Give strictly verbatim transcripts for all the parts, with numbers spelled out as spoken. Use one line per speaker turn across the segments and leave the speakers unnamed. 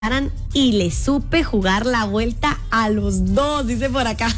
y le supe jugar la vuelta a los dos, dice por acá.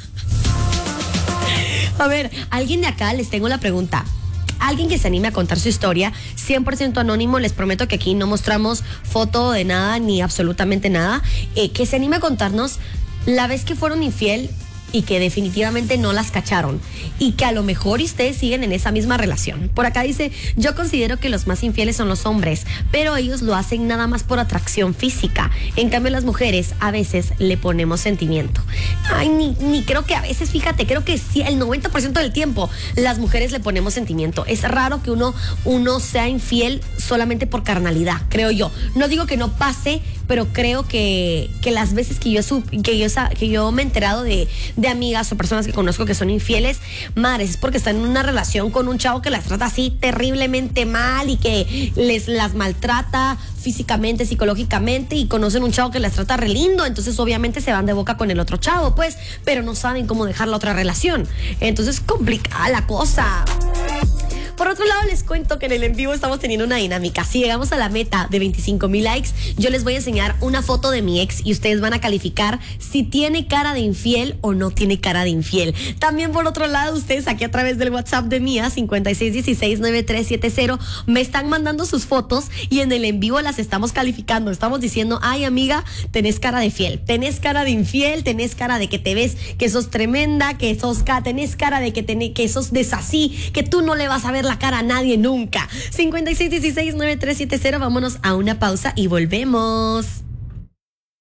A ver, alguien de acá, les tengo la pregunta. Alguien que se anime a contar su historia, cien por ciento anónimo, les prometo que aquí no mostramos foto de nada ni absolutamente nada, eh, que se anime a contarnos la vez que fueron infiel y que definitivamente no las cacharon y que a lo mejor ustedes siguen en esa misma relación. Por acá dice, yo considero que los más infieles son los hombres, pero ellos lo hacen nada más por atracción física. En cambio las mujeres a veces le ponemos sentimiento. Ay, ni, ni creo que a veces, fíjate, creo que sí, el noventa por ciento del tiempo las mujeres le ponemos sentimiento. Es raro que uno, uno sea infiel solamente por carnalidad, creo yo. No digo que no pase, pero creo que, que las veces que yo, que yo, que yo me he enterado de de amigas o personas que conozco que son infieles, madres, es porque están en una relación con un chavo que las trata así terriblemente mal y que les las maltrata físicamente, psicológicamente, y conocen un chavo que las trata re lindo, entonces obviamente se van de boca con el otro chavo, pues, pero no saben cómo dejar la otra relación. Entonces complicada la cosa. Por otro lado, les cuento que en el en vivo estamos teniendo una dinámica. Si llegamos a la meta de veinticinco mil likes, yo les voy a enseñar una foto de mi ex y ustedes van a calificar si tiene cara de infiel o no tiene cara de infiel. También, por otro lado, ustedes aquí a través del WhatsApp de Mía, cincuenta y seis dieciséis noventa y tres setenta, me están mandando sus fotos y en el en vivo las estamos calificando. Estamos diciendo, ay, amiga, tenés cara de fiel, tenés cara de infiel, tenés cara de que te ves que sos tremenda, que sos, tenés cara de que, tenés, que sos desasí, que tú no le vas a ver la cara a nadie nunca. cincuenta y seis dieciséis noventa y tres setenta, vámonos a una pausa y volvemos.